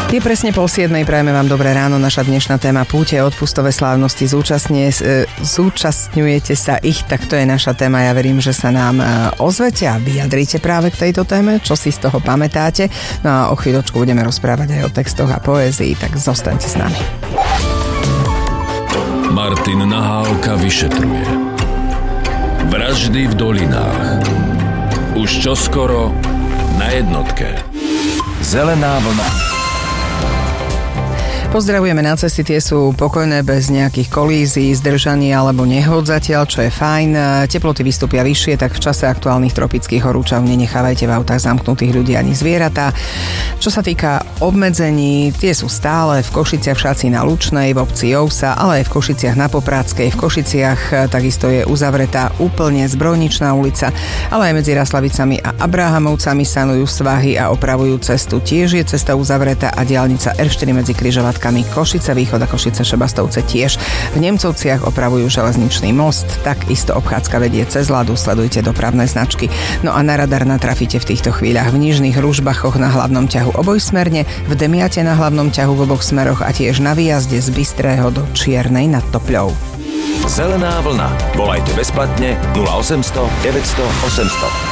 Je presne 6:30, prajeme vám dobré ráno. Naša dnešná téma púte, odpustové slávnosti. Zúčastňujete sa ich, tak to je naša téma. Ja verím, že sa nám ozvete a vyjadríte práve k tejto téme, čo si z toho pamätáte. No a o chvíľočku budeme rozprávať aj o textoch a poézii, tak zostaňte s nami. Martin Nahálka vyšetruje vraždy v dolinách. Už čoskoro na jednotke. Zelená vlna. Pozdravujeme na cesty, tie sú pokojné, bez nejakých kolízií, zdržaní alebo nehôd zatiaľ, čo je fajn. Teploty vystúpia vyššie, tak v čase aktuálnych tropických horúčav nenechávajte v autách zamknutých ľudí ani zvieratá. Čo sa týka obmedzení, tie sú stále v Košiciach, v Šaci na Lučnej, v obci Jousa, ale aj v Košiciach na Popradskej. V Košiciach takisto je uzavretá úplne Zbrojničná ulica, ale aj medzi Raslavicami a Abrahamovcami sanujú svahy a opravujú cestu. Tiež je cesta uzavretá a diaľnica R4 medzi Križovatkami Košice Východ a Košice Šebastovce tiež. V Nemcovciach opravujú železničný most, takisto obchádzka vedie cez ľadu, sledujte dopravné značky. No a na radar natrafíte v týchto chvíľach v Nižných Ružbachoch na hlavnom ťahu obojsmerne, v Demiate na hlavnom ťahu v oboch smeroch a tiež na výjazde z Bystrého do Čiernej nad Topľou. Zelená vlna. Volajte bezplatne 0800 900 800.